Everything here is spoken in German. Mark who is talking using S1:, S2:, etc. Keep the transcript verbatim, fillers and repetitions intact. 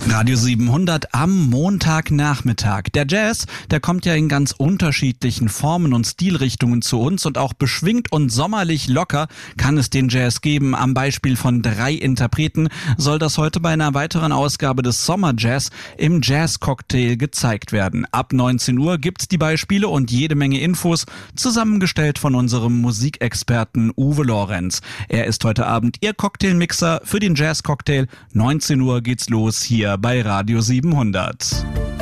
S1: Radio siebenhundert am Montagnachmittag. Der Jazz, der kommt ja in ganz unterschiedlichen Formen und Stilrichtungen zu uns und auch beschwingt und sommerlich locker kann es den Jazz geben. Am Beispiel von drei Interpreten soll das heute bei einer weiteren Ausgabe des Sommerjazz im Jazz-Cocktail gezeigt werden. Ab neunzehn Uhr gibt's die Beispiele und jede Menge Infos, zusammengestellt von unserem Musikexperten Uwe Lorenz. Er ist heute Abend Ihr Cocktailmixer für den Jazz-Cocktail. neunzehn Uhr geht's los hier bei Radio siebenhundert.